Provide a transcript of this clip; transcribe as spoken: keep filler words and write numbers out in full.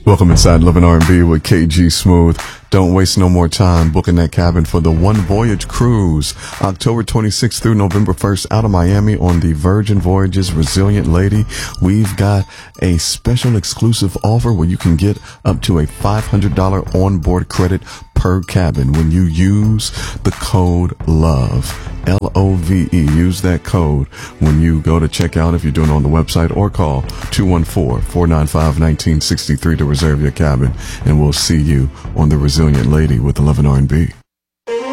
Welcome inside Lovin' R and B with K G Smooth. Don't waste no more time booking that cabin for the One Voyage Cruise, October twenty-sixth through November first, out of Miami on the Virgin Voyages Resilient Lady. We've got a special exclusive offer where you can get up to a five hundred dollars onboard credit per cabin when you use the code LOVE. L O V E. Use that code when you go to check out if you're doing it on the website, or call two one four, four nine five, one nine six three to reserve your cabin. And we'll see you on the Resilient Lady with the Lovin' R and B.